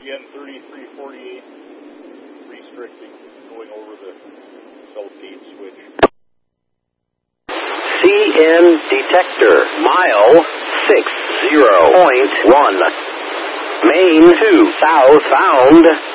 Again, 3348, restricting, going over the South Gate switch. CN detector, mile 60.1. Main 2, southbound.